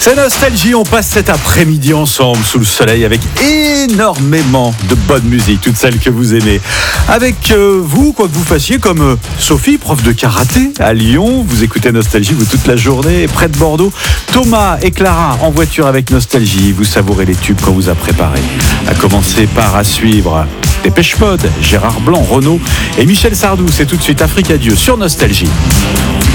C'est Nostalgie, on passe cet après-midi ensemble sous le soleil avec énormément de bonne musique, toute celle que vous aimez. Avec vous, quoi que vous fassiez, comme Sophie, prof de karaté à Lyon, vous écoutez Nostalgie, vous toute la journée, et près de Bordeaux, Thomas et Clara en voiture avec Nostalgie, vous savourez les tubes qu'on vous a préparés. À commencer par à suivre Dépêche Mode, Gérard Blanc, Renaud et Michel Sardou, c'est tout de suite Afrique Adieu sur Nostalgie.